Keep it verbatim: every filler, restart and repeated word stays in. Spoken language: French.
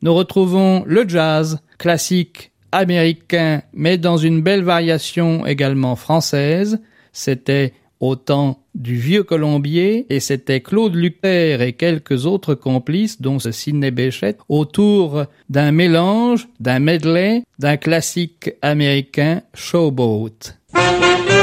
nous retrouvons le jazz, classique américain, mais dans une belle variation également française. C'était au temps du Vieux Colombier, et c'était Claude Luther et quelques autres complices, dont ce Sidney Bechet, autour d'un mélange, d'un medley, d'un classique américain, Showboat.